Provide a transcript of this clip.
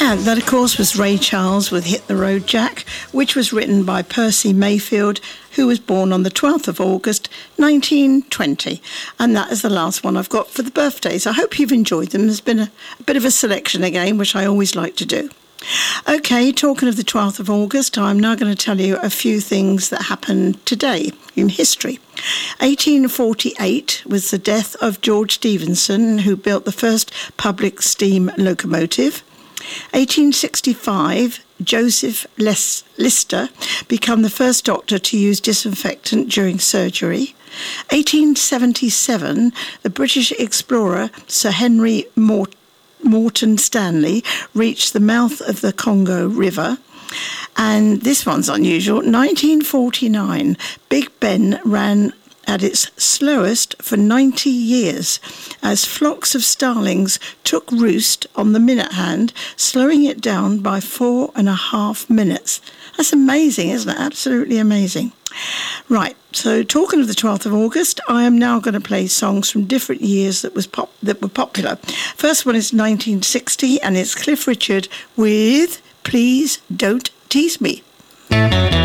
That, of course, was Ray Charles with Hit the Road Jack, which was written by Percy Mayfield, who was born on the 12th of August, 1920. And that is the last one I've got for the birthdays. I hope you've enjoyed them. There's been a bit of a selection again, which I always like to do. OK, talking of the 12th of August, I'm now going to tell you a few things that happened today in history. 1848 was the death of George Stephenson, who built the first public steam locomotive. 1865, Joseph Lister became the first doctor to use disinfectant during surgery. 1877, the British explorer Sir Henry Morton Stanley reached the mouth of the Congo River. And this one's unusual. 1949, Big Ben ran at its slowest for 90 years as flocks of starlings took roost on the minute hand, slowing it down by 4.5 minutes. That's amazing, isn't it? Absolutely amazing. Right, so talking of the 12th of August, I am now going to play songs from different years that were popular. First one is 1960, and it's Cliff Richard with Please Don't Tease Me.